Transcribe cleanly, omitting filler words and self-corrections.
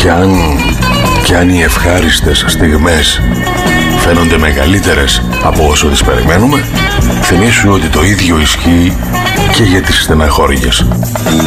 Και αν οι ευχάριστες στιγμές φαίνονται μεγαλύτερες από όσο τις περιμένουμε, θυμήσου ότι το ίδιο ισχύει και για τις στεναχώριες.